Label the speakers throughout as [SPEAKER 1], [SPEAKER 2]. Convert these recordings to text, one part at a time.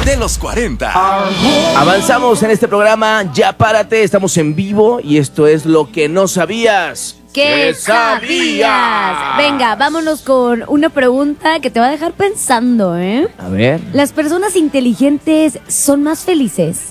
[SPEAKER 1] de los 40.
[SPEAKER 2] Avanzamos en este programa, Ya Párate, estamos en vivo y esto es Lo que no sabías.
[SPEAKER 3] ¿Qué sabías? Venga, vámonos con una pregunta que te va a dejar pensando, ¿eh?
[SPEAKER 2] A ver.
[SPEAKER 3] ¿Las personas inteligentes son más felices?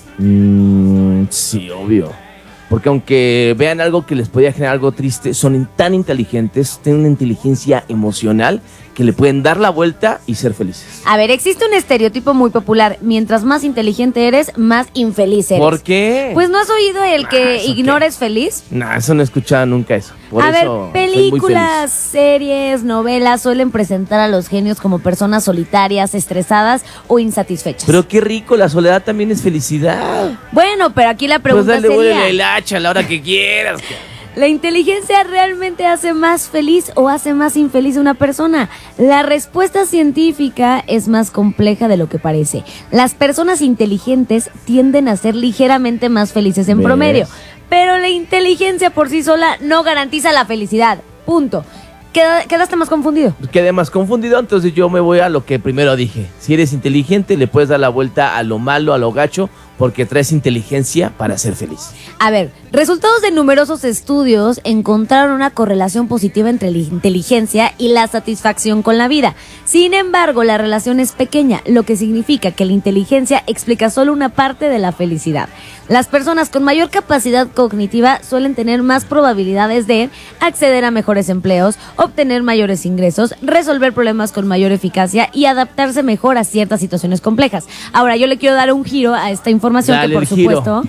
[SPEAKER 2] Sí, obvio. Porque aunque vean algo que les podía generar algo triste, son tan inteligentes, tienen una inteligencia emocional que le pueden dar la vuelta y ser felices.
[SPEAKER 3] A ver, existe un estereotipo muy popular. Mientras más inteligente eres, más infeliz eres.
[SPEAKER 2] ¿Por qué?
[SPEAKER 3] Pues ¿no has oído el que ignora es feliz?
[SPEAKER 2] No, eso no he escuchado nunca eso. Por
[SPEAKER 3] a ver,
[SPEAKER 2] eso
[SPEAKER 3] películas, series, novelas suelen presentar a los genios como personas solitarias, estresadas o insatisfechas.
[SPEAKER 2] Pero qué rico, la soledad también es felicidad.
[SPEAKER 3] Bueno, pero aquí la pregunta
[SPEAKER 2] pues dale,
[SPEAKER 3] sería...
[SPEAKER 2] el hacha a la hora que quieras.
[SPEAKER 3] ¿La inteligencia realmente hace más feliz o hace más infeliz a una persona? La respuesta científica es más compleja de lo que parece. Las personas inteligentes tienden a ser ligeramente más felices en promedio, pero la inteligencia por sí sola no garantiza la felicidad. Punto. ¿Quedaste más confundido?
[SPEAKER 2] Quedé más confundido, entonces yo me voy a lo que primero dije. Si eres inteligente, le puedes dar la vuelta a lo malo, a lo gacho, porque traes inteligencia para ser feliz.
[SPEAKER 3] A ver, resultados de numerosos estudios encontraron una correlación positiva entre la inteligencia y la satisfacción con la vida. Sin embargo, la relación es pequeña, lo que significa que la inteligencia explica solo una parte de la felicidad. Las personas con mayor capacidad cognitiva suelen tener más probabilidades de acceder a mejores empleos, obtener mayores ingresos, resolver problemas con mayor eficacia y adaptarse mejor a ciertas situaciones complejas. Ahora, yo le quiero dar un giro a esta información. Dale, que por supuesto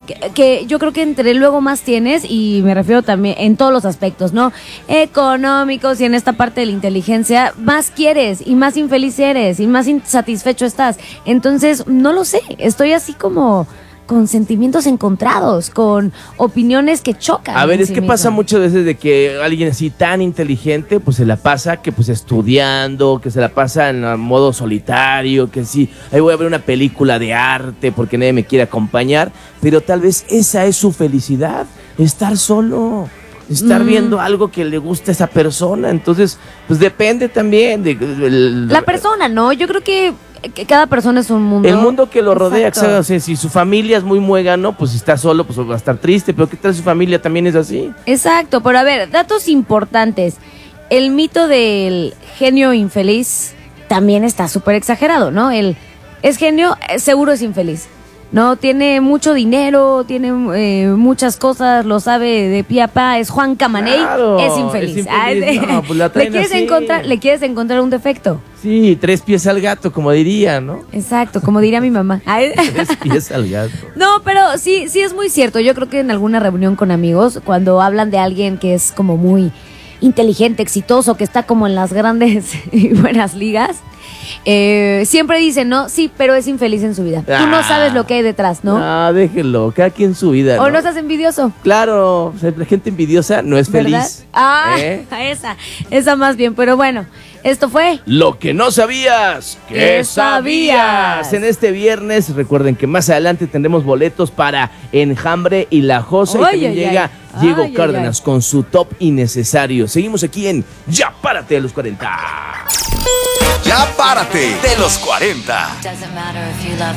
[SPEAKER 3] que yo creo que entre luego más tienes, y me refiero también en todos los aspectos, ¿no? Económicos, y en esta parte de la inteligencia, más quieres y más infeliz eres y más insatisfecho estás. Entonces, no lo sé, estoy así como con sentimientos encontrados, con opiniones que chocan.
[SPEAKER 2] A ver, es que pasa muchas veces de que alguien así tan inteligente, pues se la pasa que pues estudiando, que se la pasa en modo solitario, que sí, ahí voy a ver una película de arte porque nadie me quiere acompañar, pero tal vez esa es su felicidad, estar solo, estar viendo algo que le gusta a esa persona. Entonces, pues depende también de
[SPEAKER 3] la persona, ¿no? Yo creo que cada persona es un mundo.
[SPEAKER 2] El mundo que lo rodea. O sea, si su familia es muy muégano, pues si está solo, pues va a estar triste. Pero ¿qué tal su familia también es así?
[SPEAKER 3] Exacto, pero a ver, datos importantes. El mito del genio infeliz también está súper exagerado, ¿no? El es genio, seguro es infeliz. No, tiene mucho dinero, tiene muchas cosas, lo sabe de pie a pa, es Juan Camaney,
[SPEAKER 2] claro,
[SPEAKER 3] es infeliz.
[SPEAKER 2] No, pues
[SPEAKER 3] ¿Le quieres encontrar un defecto?
[SPEAKER 2] Sí, 3 pies al gato, como diría, ¿no?
[SPEAKER 3] Exacto, como diría mi mamá.
[SPEAKER 2] 3 pies al gato.
[SPEAKER 3] No, pero sí es muy cierto. Yo creo que en alguna reunión con amigos, cuando hablan de alguien que es como muy inteligente, exitoso, que está como en las grandes y buenas ligas, siempre dicen, ¿no? Sí, pero es infeliz en su vida. Tú no sabes lo que hay detrás, ¿no?
[SPEAKER 2] Ah, déjelo, cada quien su vida, ¿no?
[SPEAKER 3] ¿O no estás envidioso?
[SPEAKER 2] Claro, la gente envidiosa no es feliz.
[SPEAKER 3] Ah, esa más bien, pero bueno, esto fue
[SPEAKER 2] Lo que no sabías. ¿Qué sabías? En este viernes, recuerden que más adelante tendremos boletos para Enjambre y La Josa, y también llega Diego Cárdenas con su top innecesario. Seguimos aquí en Ya Párate de los 40.
[SPEAKER 1] Ya Párate de los 40.